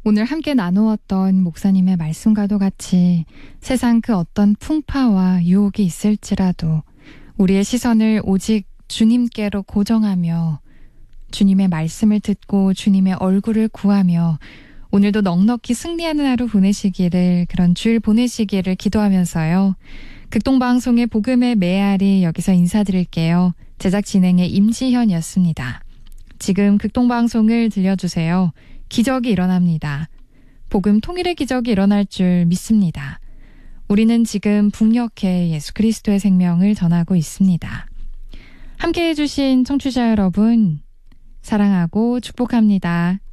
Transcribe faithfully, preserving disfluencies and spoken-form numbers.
오늘 함께 나누었던 목사님의 말씀과도 같이 세상 그 어떤 풍파와 유혹이 있을지라도 우리의 시선을 오직 주님께로 고정하며 주님의 말씀을 듣고 주님의 얼굴을 구하며 오늘도 넉넉히 승리하는 하루 보내시기를, 그런 주일 보내시기를 기도하면서요. 극동방송의 복음의 메아리 여기서 인사드릴게요. 제작 진행의 임지현이었습니다. 지금 극동방송을 들려주세요. 기적이 일어납니다. 복음 통일의 기적이 일어날 줄 믿습니다. 우리는 지금 북녘에 예수 그리스도의 생명을 전하고 있습니다. 함께해 주신 청취자 여러분, 사랑하고 축복합니다.